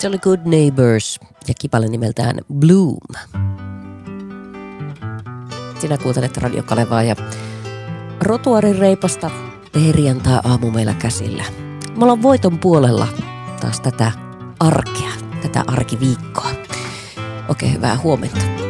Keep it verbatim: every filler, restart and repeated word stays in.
Se oli Good Neighbors ja kipale nimeltään Bloom. Sinä kuuntelet Radio Kalevaa ja Rotuarin reipasta perjantai-aamu meillä käsillä. Me ollaan voiton puolella taas tätä arkea, tätä arkiviikkoa. Okei, hyvää huomenta.